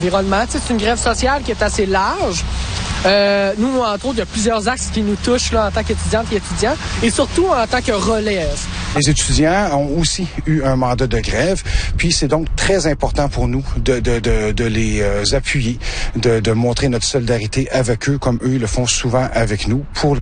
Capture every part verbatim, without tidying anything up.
Environnement, c'est une grève sociale qui est assez large. Euh, nous, entre autres, il y a plusieurs axes qui nous touchent là, en tant qu'étudiantes et étudiants, et surtout en tant que relève. Les étudiants ont aussi eu un mandat de grève, puis c'est donc très important pour nous de, de, de, de les euh, appuyer, de, de montrer notre solidarité avec eux, comme eux le font souvent avec nous, pour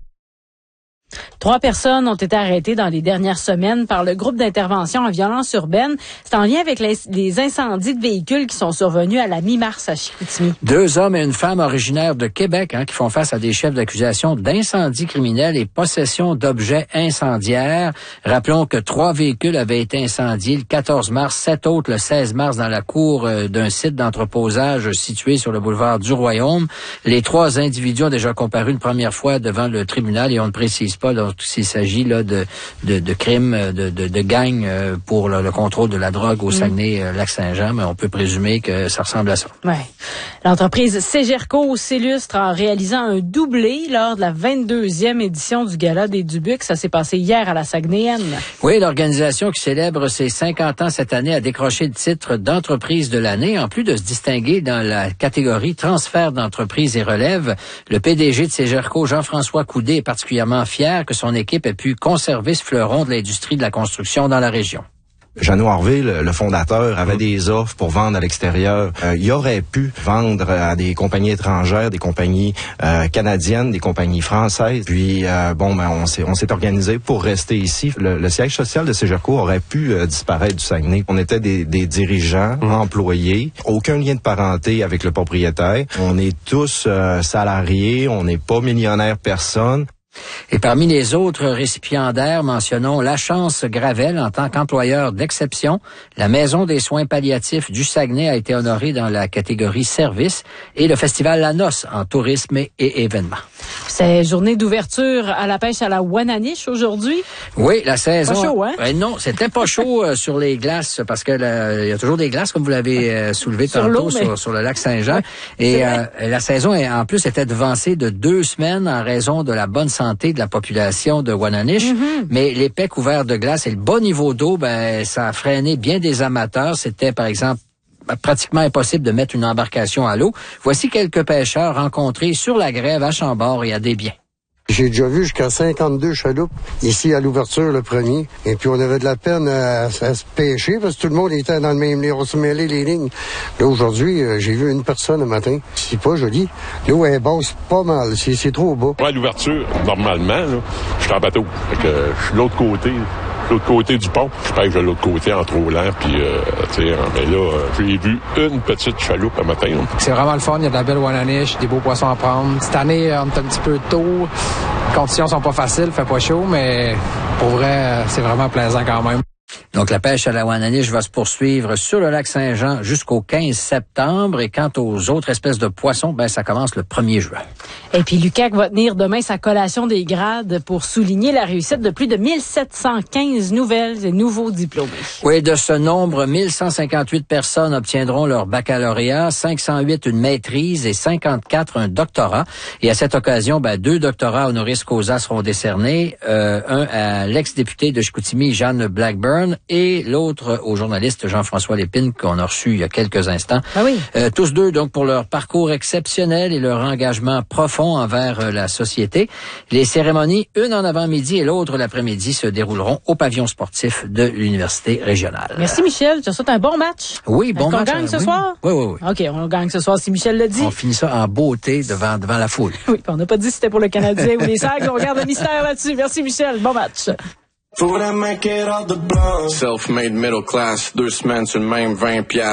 Trois personnes ont été arrêtées dans les dernières semaines par le groupe d'intervention en violence urbaine. C'est en lien avec les, les incendies de véhicules qui sont survenus à la mi-mars à Chicoutimi. Deux hommes et une femme originaires de Québec hein, qui font face à des chefs d'accusation d'incendie criminel et possession d'objets incendiaires. Rappelons que trois véhicules avaient été incendiés le quatorze mars, sept autres le seize mars dans la cour euh, d'un site d'entreposage situé sur le boulevard du Royaume. Les trois individus ont déjà comparu une première fois devant le tribunal et on ne précise pas là, s'il s'agit là de, de, de crimes, de, de, de gangs euh, pour le, le contrôle de la drogue au Saguenay-Lac-Saint-Jean, mais on peut présumer que ça ressemble à ça. Ouais. L'entreprise Ségerco s'illustre en réalisant un doublé lors de la vingt-deuxième édition du Gala des Dubucs. Ça s'est passé hier à la Saguenayenne. Oui, l'organisation qui célèbre ses cinquante ans cette année a décroché le titre d'entreprise de l'année, en plus de se distinguer dans la catégorie transfert d'entreprise et relève. Le P D G de Ségerco, Jean-François Coudé, est particulièrement fier que son équipe ait pu conserver ce fleuron de l'industrie de la construction dans la région. Jeannot Harvey, le, le fondateur, avait des offres pour vendre à l'extérieur. Euh, il aurait pu vendre à des compagnies étrangères, des compagnies euh, canadiennes, des compagnies françaises. Puis, euh, bon, ben, on s'est, on s'est organisé pour rester ici. Le, le siège social de Ségerco aurait pu euh, disparaître du Saguenay. On était des, des dirigeants, mmh. employés, aucun lien de parenté avec le propriétaire. On est tous euh, salariés, on n'est pas millionnaire personne. Et parmi les autres récipiendaires, mentionnons La Chance Gravel en tant qu'employeur d'exception. La Maison des soins palliatifs du Saguenay a été honorée dans la catégorie service et le festival La Noce en tourisme et, et événements. C'est journée d'ouverture à la pêche à la Wananiche aujourd'hui. Oui, la saison. Pas chaud, hein? Euh, non, c'était pas chaud euh, sur les glaces parce que il y a toujours des glaces comme vous l'avez euh, soulevé sur tantôt mais... sur, sur le lac Saint-Jean. Ouais, et euh, la saison en plus était devancée de deux semaines en raison de la bonne santé de la population de Wananiche. Mm-hmm. Mais l'épais couvert de glace et le bas niveau d'eau, ben ça a freiné bien des amateurs. C'était par exemple pratiquement impossible de mettre une embarcation à l'eau. Voici quelques pêcheurs rencontrés sur la grève à Chambord et à Desbiens. J'ai déjà vu jusqu'à cinquante-deux chaloupes ici à l'ouverture le premier. Et puis on avait de la peine à, à se pêcher parce que tout le monde était dans le même lit. On se mêlait les lignes. Là aujourd'hui, euh, j'ai vu une personne le matin. C'est pas joli. L'eau est basse pas mal. C'est, c'est trop bas. Ouais, à l'ouverture, normalement, là, je suis en bateau. Fait que je suis de l'autre côté. L'autre côté du pont. Je pêche de l'autre côté en trop lent, puis euh, tu sais, mais là, euh, j'ai vu une petite chaloupe un matin. Là. C'est vraiment le fun, il y a de la belle Wananiche, des beaux poissons à prendre. Cette année, on est un petit peu tôt, les conditions sont pas faciles, fait pas chaud, mais pour vrai, c'est vraiment plaisant quand même. Donc, la pêche à la Wananiche va se poursuivre sur le lac Saint-Jean jusqu'au quinze septembre. Et quant aux autres espèces de poissons, ben ça commence le premier juin. Et puis, l'U Q A C va tenir demain sa collation des grades pour souligner la réussite de plus de mille sept cent quinze nouvelles et nouveaux diplômés. Oui, de ce nombre, mille cent cinquante-huit personnes obtiendront leur baccalauréat, cinq cent huit une maîtrise et cinquante-quatre un doctorat. Et à cette occasion, ben, deux doctorats honoris causa seront décernés. Euh, un à l'ex-député de Chicoutimi, Jeanne Blackburn, et l'autre au journaliste Jean-François Lépine qu'on a reçu il y a quelques instants. Ah oui. Euh, tous deux, donc, pour leur parcours exceptionnel et leur engagement profond envers euh, la société. Les cérémonies, une en avant-midi et l'autre l'après-midi, se dérouleront au pavillon sportif de l'Université régionale. Merci Michel, tu as souhaité un bon match. Oui, bon Est-ce match. qu'on gagne euh, ce oui. soir? Oui, oui, oui. OK, on gagne ce soir si Michel le dit. On finit ça en beauté devant, devant la foule. Oui, on n'a pas dit si c'était pour le Canadien ou les Sags. On regarde le mystère là-dessus. Merci Michel, bon match. Self-made middle class, deux semaines sur le même vingt piastres.